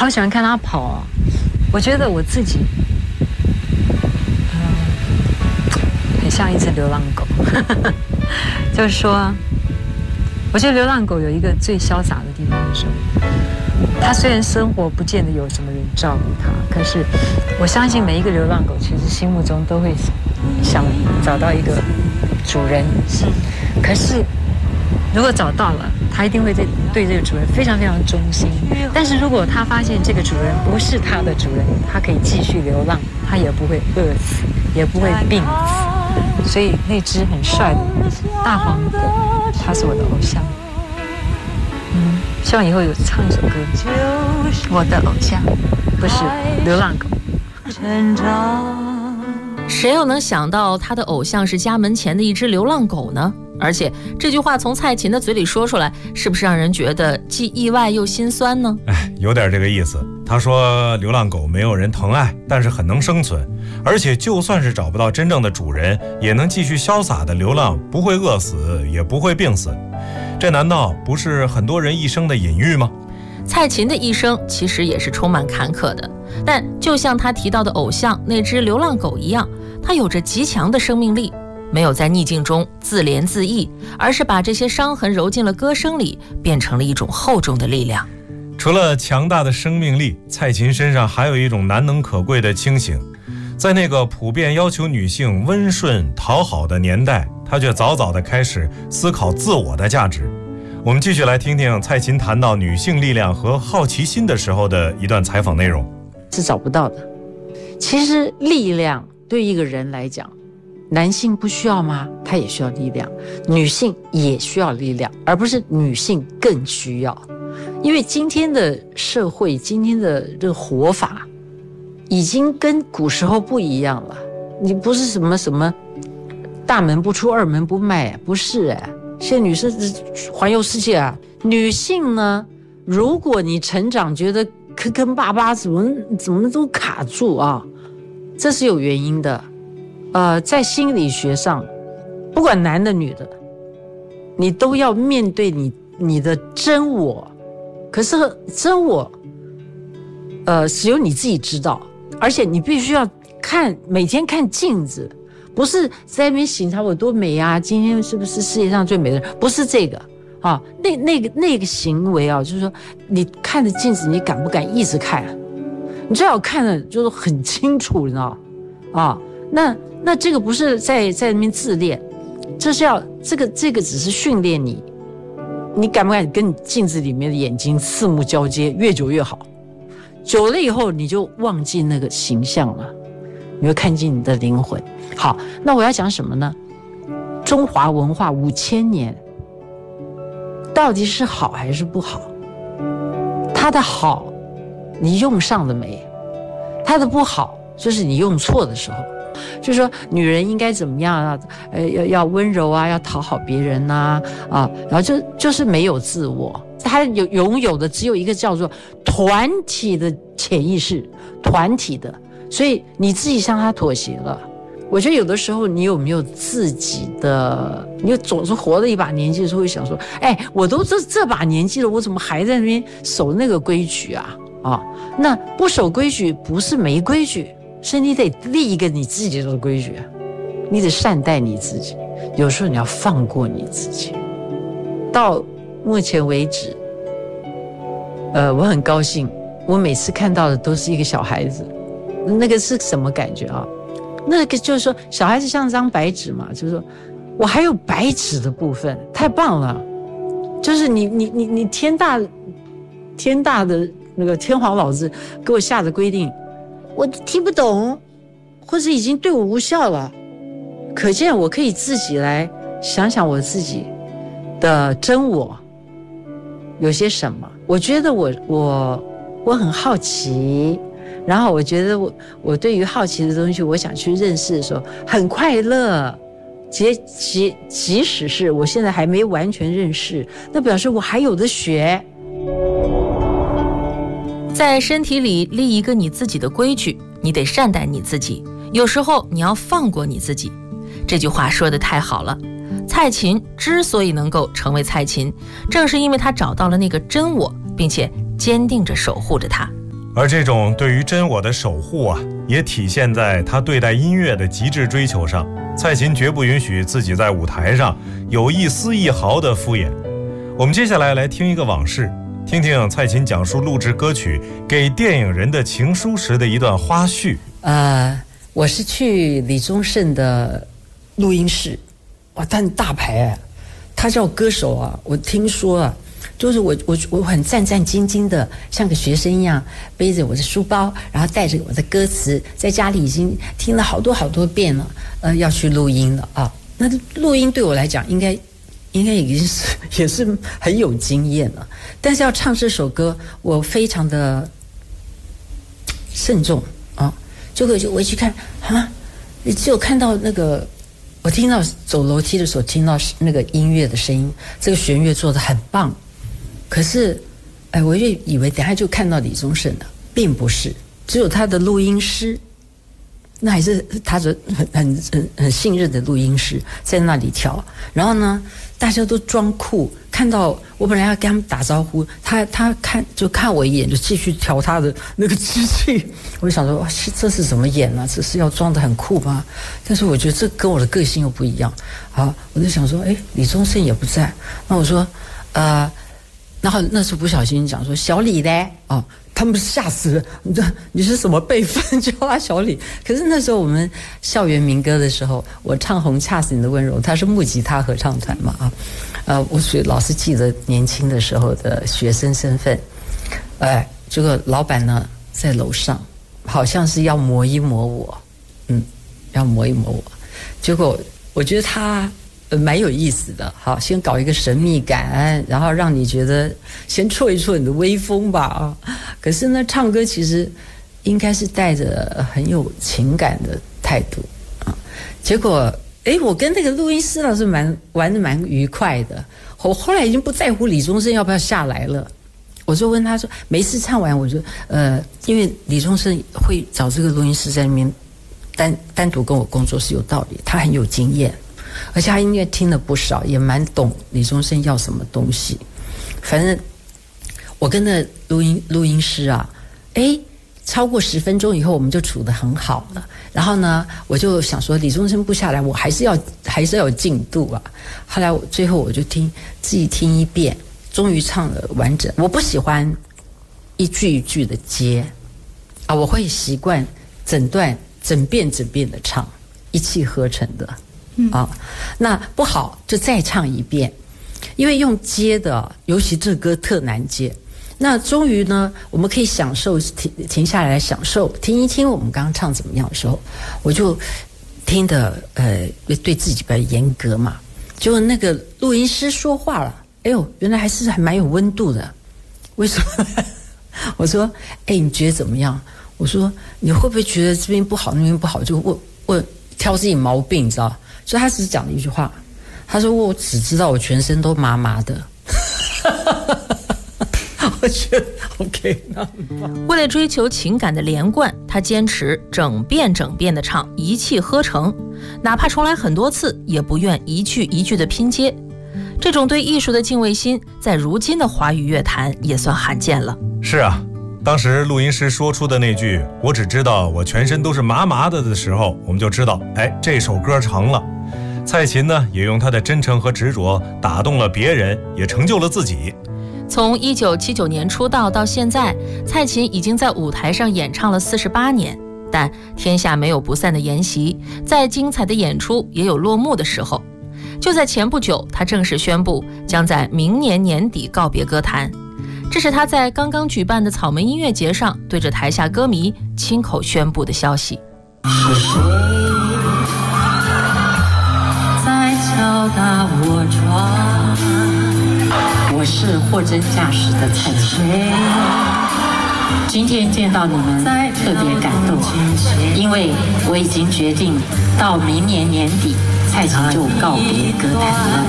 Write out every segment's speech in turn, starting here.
好喜欢看他跑啊！我觉得我自己，很像一只流浪狗。就是说，我觉得流浪狗有一个最潇洒的地方是什么？它虽然生活不见得有什么人照顾它，可是我相信每一个流浪狗其实心目中都会想找到一个主人。可是如果找到了，他一定会对这个主人非常非常忠心。但是如果他发现这个主人不是他的主人，他可以继续流浪，他也不会饿死，也不会病死。所以那只很帅的大黄狗，他是我的偶像。希望以后有唱一首歌，我的偶像不是流浪狗。 谁又能想到他的偶像是家门前的一只流浪狗呢？而且这句话从蔡琴的嘴里说出来，是不是让人觉得既意外又心酸呢？ 有点这个意思。他说流浪狗没有人疼爱，但是很能生存，而且就算是找不到真正的主人，也能继续潇洒的流浪，不会饿死，也不会病死。这难道不是很多人一生的隐喻吗？ 蔡琴的一生其实也是充满坎坷的，但就像他提到的偶像那只流浪狗一样，他有着极强的生命力，没有在逆境中自怜自艾，而是把这些伤痕揉进了歌声里，变成了一种厚重的力量。 除了强大的生命力，蔡琴身上还有一种难能可贵的清醒。在那个普遍要求女性温顺讨好的年代，她却早早地开始思考自我的价值。我们继续来听听蔡琴谈到女性力量和好奇心的时候的一段采访内容。 是找不到的。其实力量对一个人来讲，男性不需要吗？他也需要力量，女性也需要力量，而不是女性更需要。因为今天的社会，今天的这个活法已经跟古时候不一样了。你不是什么大门不出二门不迈，不是现在女生环游世界啊。女性呢，如果你成长觉得坑坑巴巴，怎么都卡住啊，这是有原因的。在心理学上，不管男的女的，你都要面对你的真我。可是真我，只有你自己知道，而且你必须要每天看镜子，不是在那边醒察我多美啊，今天是不是世界上最美的人？不是这个啊，那个行为啊，就是说你看着镜子，你敢不敢一直看？你最好看的就是很清楚，你知道啊？那这个不是在那边自恋，这是要这个只是训练你。你敢不敢跟你镜子里面的眼睛四目交接，越久越好。久了以后你就忘记那个形象了，你会看见你的灵魂。好，那我要讲什么呢？中华文化5000年到底是好还是不好？它的好你用上了没？它的不好就是你用错的时候。就是说女人应该怎么样啊？要温柔啊，要讨好别人啊，然后就是没有自我，她拥有的只有一个叫做团体的潜意识，团体的，所以你自己向她妥协了。我觉得有的时候你有没有自己的，你总是活了一把年纪的时候会想说，我都这把年纪了，我怎么还在那边守那个规矩啊？那不守规矩不是没规矩。是你得立一个你自己的规矩，你得善待你自己，有时候你要放过你自己。到目前为止，我很高兴，我每次看到的都是一个小孩子，那个是什么感觉啊？那个就是说小孩子像张白纸嘛，就是说我还有白纸的部分，太棒了。就是你天大的那个天皇老子给我下的规定，我听不懂，或者已经对我无效了，可见我可以自己来想想我自己的真我有些什么。我觉得我很好奇，然后我觉得我对于好奇的东西，我想去认识的时候很快乐。即使是我现在还没完全认识，那表示我还有的学。 在身体里立一个你自己的规矩，你得善待你自己，有时候你要放过你自己。这句话说得太好了。蔡琴之所以能够成为蔡琴，正是因为她找到了那个真我，并且坚定着守护着它。 而这种对于真我的守护啊，也体现在他对待音乐的极致追求上。蔡琴绝不允许自己在舞台上有一丝一毫的敷衍。我们接下来听一个往事，听听蔡琴讲述录制歌曲《给电影人的情书》时的一段花絮。 我是去李宗盛的录音室，哇，但大牌啊，他叫歌手啊，我听说啊，就是我很战战兢兢的，像个学生一样，背着我的书包，然后带着我的歌词，在家里已经听了好多遍了，要去录音了啊。那录音对我来讲，应该也是很有经验了，但是要唱这首歌，我非常的慎重啊。结果我一去看啊，你只有看到那个，我听到走楼梯的时候听到那个音乐的声音，这个弦乐做得很棒。可是，我就以为等下就看到李宗盛了，并不是，只有他的录音师，那还是他的很信任的录音师在那里调。然后呢，大家都装酷，看到我本来要跟他们打招呼，他看我一眼，就继续调他的那个机器。我就想说，哇，这是怎么演呢？这是要装得很酷吗？但是我觉得这跟我的个性又不一样。好，我就想说，李宗盛也不在，那我说，然后那时候不小心讲说小李嘞，哦，他们吓死了，你是什么辈分叫他小李？可是那时候我们校园民歌的时候，我唱红恰似你的温柔，他是木吉他合唱团嘛我所以老是记得年轻的时候的学生身份。这个老板呢在楼上，好像是要磨一磨我，要磨一磨我，结果我觉得他蛮有意思的，好，先搞一个神秘感，然后让你觉得先挫一挫你的威风吧可是呢，唱歌其实应该是带着很有情感的态度结果，我跟那个录音师老师玩得蛮愉快的。我后来已经不在乎李宗盛要不要下来了，我就问他说，每次唱完我就因为李宗盛会找这个录音师在那边单独跟我工作是有道理，他很有经验。而且他音乐听了不少，也蛮懂李宗盛要什么东西。反正我跟那录音师啊，超过10分钟以后，我们就处得很好了。然后呢，我就想说，李宗盛不下来，我还是要有进度啊。后来最后我就自己听一遍，终于唱了完整。我不喜欢一句一句的接我会习惯整遍的唱，一气呵成的。那不好就再唱一遍，因为用接的，尤其这歌特难接。那终于呢，我们可以享受停下来享受，听一听我们刚刚唱怎么样的时候，我就听的对自己比较严格嘛。结果那个录音师说话了，原来还蛮有温度的。为什么？我说，你觉得怎么样？我说你会不会觉得这边不好那边不好？就问挑自己毛病，你知道？所以他只讲了一句话，他说我只知道我全身都麻麻的我觉得 OK 为了追求情感的连贯，他坚持整遍的唱，一气呵成，哪怕重来很多次也不愿一句一句的拼接。这种对艺术的敬畏心在如今的华语乐坛也算罕见了。 是啊，当时录音师说出的那句我只知道我全身都是麻麻的时候，我们就知道这首歌成了。蔡琴呢，也用她的真诚和执着打动了别人，也成就了自己。 从1979年出道到现在，蔡琴已经在舞台上演唱了48年，但天下没有不散的筵席，再精彩的演出也有落幕的时候。就在前不久，她正式宣布将在明年年底告别歌坛。这是她在刚刚举办的草莓音乐节上对着台下歌迷亲口宣布的消息。 是谁在敲打我窗？我是货真价实的蔡琴。今天见到你们特别感动，因为我已经决定到明年年底，蔡琴就告别歌坛了。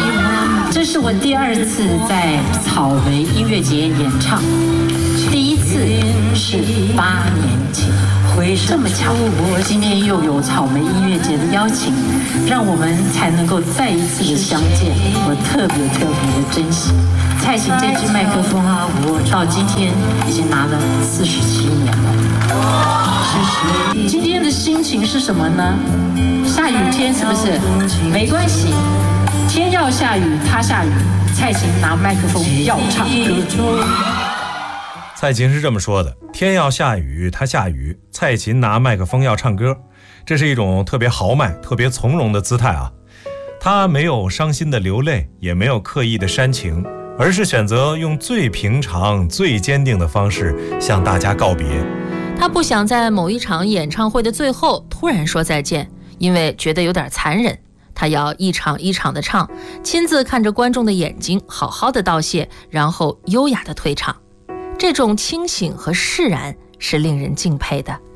这是我第2次在草莓音乐节演唱，第1次次是8年前。这么巧，今天又有草莓音乐节的邀请，让我们才能够再一次的相见。我特别的珍惜。蔡琴这支麦克风到今天已经拿了47年了。今天的心情是什么呢？下雨天是不是？没关系，天要下雨，他下雨，蔡琴拿麦克风要唱歌。 蔡琴是这么说的：天要下雨，他下雨，蔡琴拿麦克风要唱歌。这是一种特别豪迈、特别从容的姿态啊。他没有伤心的流泪，也没有刻意的煽情，而是选择用最平常、最坚定的方式向大家告别。 他不想在某一场演唱会的最后突然说再见，因为觉得有点残忍。他要一场一场的唱，亲自看着观众的眼睛，好好的道谢，然后优雅的退场。这种清醒和释然是令人敬佩的。